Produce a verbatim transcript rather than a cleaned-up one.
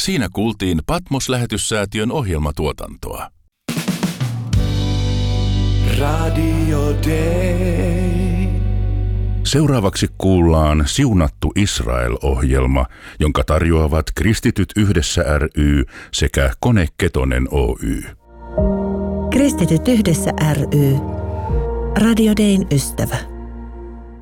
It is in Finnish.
Siinä kuultiin Patmos-lähetyssäätiön ohjelmatuotantoa. Radio Day. Seuraavaksi kuullaan Siunattu Israel-ohjelma, jonka tarjoavat Kristityt Yhdessä ry sekä Kone Ketonen Oy. Kristityt Yhdessä ry. Radio Dayn ystävä.